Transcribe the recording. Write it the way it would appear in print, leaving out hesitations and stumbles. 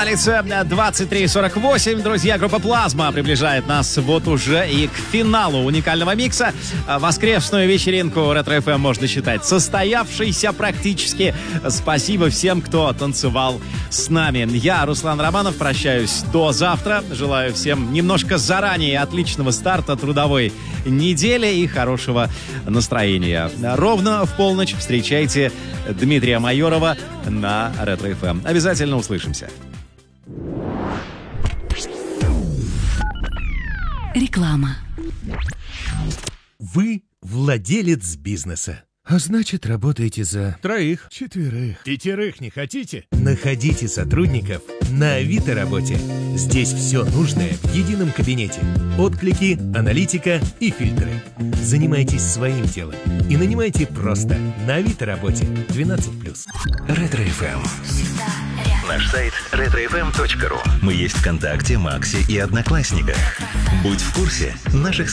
столице 23:48. Друзья, группа «Плазма» приближает нас вот уже и к финалу уникального микса. Воскресную вечеринку Ретро-ФМ можно считать состоявшейся практически. Спасибо всем, кто танцевал с нами. Я, Руслан Романов, прощаюсь до завтра. Желаю всем немножко заранее отличного старта трудовой недели и хорошего настроения. Ровно в полночь встречайте Дмитрия Майорова на Ретро-ФМ. Обязательно услышимся. Реклама. Вы владелец бизнеса. А значит, работаете за 3, 4, 5 не хотите? Находите сотрудников на Авито работе. Здесь все нужное в едином кабинете. Отклики, аналитика и фильтры. Занимайтесь своим делом и нанимайте просто на Авито работе 12+. Ретро-ФМ. Наш сайт retrofm.ru. Мы есть ВКонтакте, Максе и Одноклассниках. Будь в курсе наших